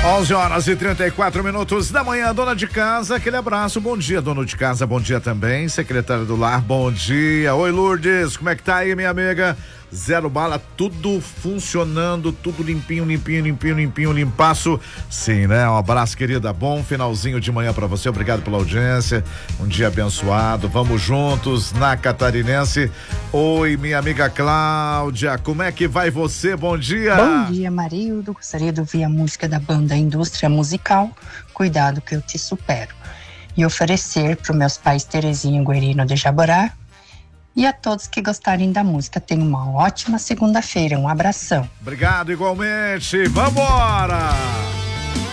11h34 da manhã, dona de casa, aquele abraço, bom dia, dono de casa, bom dia também, secretária do lar, bom dia. Oi, Lourdes, como é que tá aí, minha amiga? Zero bala, tudo funcionando, tudo limpinho, limpaço. Sim, né? Um abraço, querida, bom finalzinho de manhã pra você, obrigado pela audiência, um dia abençoado, vamos juntos na Catarinense. Oi, minha amiga Cláudia, como é que vai você? Bom dia. Bom dia, Marildo, gostaria de ouvir a música da banda Indústria Musical, Cuidado que eu te supero, e oferecer para os meus pais Terezinha e Guerino de Jaborá. E a todos que gostarem da música, tenham uma ótima segunda-feira. Um abração. Obrigado, igualmente. Vambora!